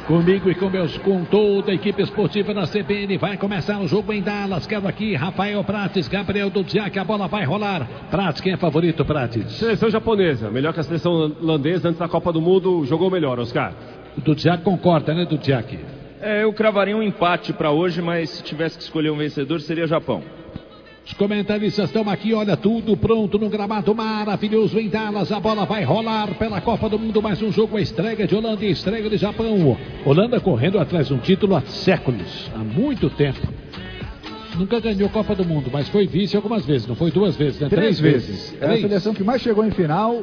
Comigo e com toda a equipe esportiva da CBN. Vai começar o jogo em Dallas. Quero aqui Rafael Prates, Gabriel Dudziak. A bola vai rolar. Prates, quem é favorito, Prates? Seleção japonesa. Melhor que a seleção holandesa antes da Copa do Mundo. Jogou melhor, Oscar. O Dudziak concorda, né, Dudziak? Eu cravaria um empate para hoje, mas se tivesse que escolher um vencedor, seria Japão. Os comentaristas estão aqui, olha, tudo pronto no gramado maravilhoso em Dallas. A bola vai rolar pela Copa do Mundo. Mais um jogo, a estreia de Holanda e a estreia de Japão. Holanda correndo atrás de um título há séculos, há muito tempo. Nunca ganhou Copa do Mundo, mas foi vice algumas vezes, não foi duas vezes, né? Três vezes. É a seleção que mais chegou em final